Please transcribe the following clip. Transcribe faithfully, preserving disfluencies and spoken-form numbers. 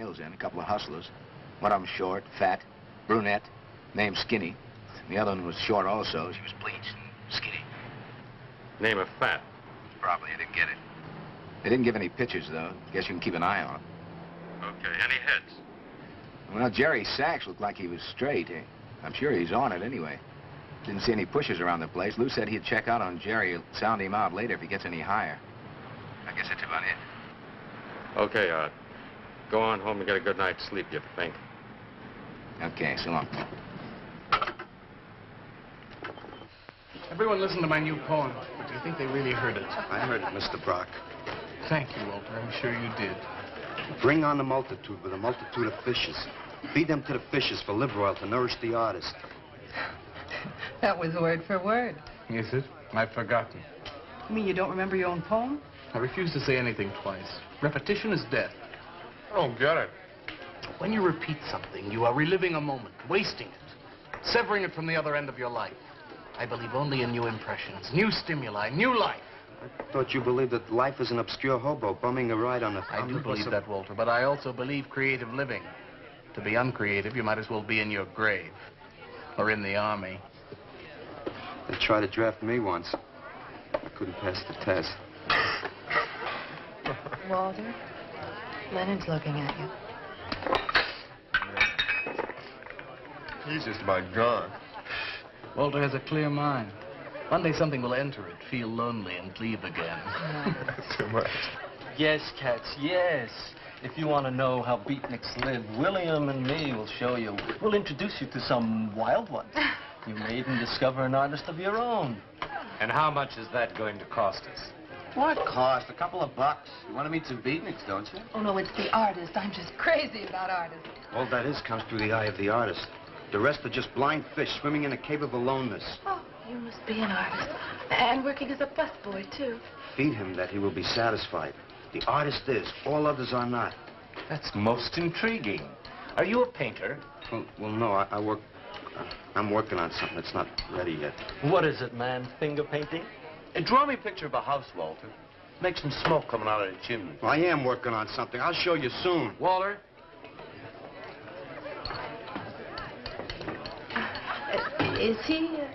girls in, a couple of hustlers. One of them short, fat, brunette, named Skinny. The other one was short also. She was bleached and skinny. Name of fat. Probably. I didn't get it. They didn't give any pictures, though. Guess you can keep an eye on them. Okay, any heads? Well, Jerry Sachs looked like he was straight. I'm sure he's on it anyway. Didn't see any pushers around the place. Lou said he'd check out on Jerry. He'll sound him out later if he gets any higher. I guess that's about it. Okay, Art. Go on home and get a good night's sleep, you think. Okay, so long. Everyone listen to my new poem, but do you think they really heard it? I heard it, Mister Brock. Thank you, Walter. I'm sure you did. Bring on the multitude with a multitude of fishes. Feed them to the fishes for liver oil to nourish the artist. That was word for word. Is it? I've forgotten. You mean you don't remember your own poem? I refuse to say anything twice. Repetition is death. I don't get it. When you repeat something, you are reliving a moment, wasting it, severing it from the other end of your life. I believe only in new impressions, new stimuli, new life. I thought you believed that life is an obscure hobo bumming a ride on a... I do believe that, Walter, but I also believe creative living. To be uncreative, you might as well be in your grave or in the army. They tried to draft me once. I couldn't pass the test. Walter, Leonard's looking at you. He's just about gone. Walter has a clear mind. One day something will enter it, feel lonely, and leave again. Too much. Yes, cats, yes. If you want to know how beatniks live, William and me will show you. We'll introduce you to some wild ones. You may even discover an artist of your own. And how much is that going to cost us? What cost? A couple of bucks. You want to meet some beatniks, don't you? Oh, no, it's the artist. I'm just crazy about artists. All that is comes through the eye of the artist. The rest are just blind fish swimming in a cave of aloneness. Oh, you must be an artist. And working as a busboy, too. Feed him that he will be satisfied. The artist is. All others are not. That's most intriguing. Are you a painter? Well, well no, I, I work... Uh, I'm working on something that's not ready yet. What is it, man? Finger painting? Uh, draw me a picture of a house, Walter. Make some smoke coming out of the chimney. Well, I am working on something. I'll show you soon. Walter? Uh, is he... Uh...